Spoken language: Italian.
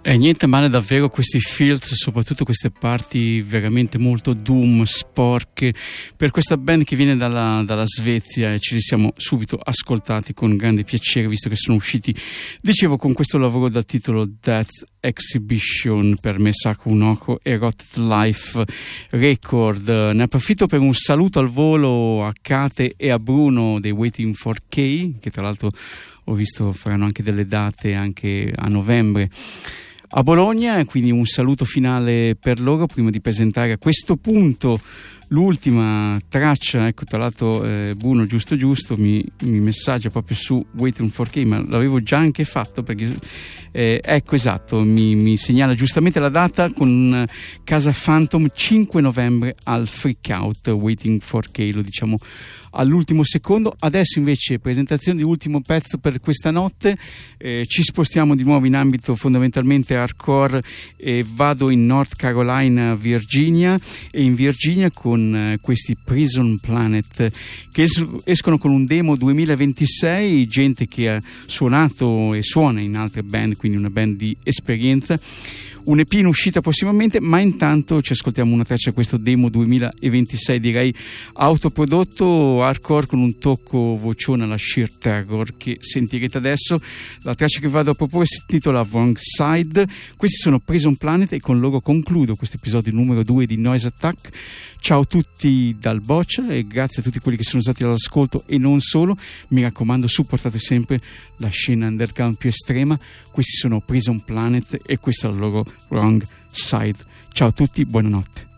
E niente male davvero questi filth, soprattutto queste parti veramente molto doom, sporche, per questa band che viene dalla Svezia, e ci li siamo subito ascoltati con grande piacere, visto che sono usciti, dicevo, con questo lavoro dal titolo Death Exhibition per Mesaku Unoko e Rotted Life Record. Ne approfitto per un saluto al volo a Kate e a Bruno dei Waiting for K, che tra l'altro ho visto faranno anche delle date anche a novembre a Bologna, quindi un saluto finale per loro prima di presentare a questo punto l'ultima traccia. Ecco, tra l'altro Bruno giusto mi messaggia proprio su Waiting for K, ma l'avevo già anche fatto perché ecco, esatto, mi segnala giustamente la data con Casa Phantom, 5 novembre al Freak Out. Waiting for K lo diciamo all'ultimo secondo. Adesso invece presentazione di ultimo pezzo per questa notte, ci spostiamo di nuovo in ambito fondamentalmente hardcore e vado in North Carolina, Virginia, e in Virginia con questi Prison Planet che escono con un demo 2026, gente che ha suonato e suona in altre band, quindi una band di esperienza. Un EP in uscita prossimamente, ma intanto ci ascoltiamo una traccia, questo demo 2026, direi autoprodotto, hardcore con un tocco vocione alla Sheer Terror, che sentirete adesso. La traccia che vado a proporre si intitola Wrong Side. Questi sono Prison Planet e con loro concludo questo episodio numero 2 di Noise Attack. Ciao a tutti dal Boccia e grazie a tutti quelli che sono stati all'ascolto e non solo. Mi raccomando, supportate sempre la scena underground più estrema. Questi sono Prison Planet e questa è la loro Wrong Side. Ciao a tutti, buonanotte.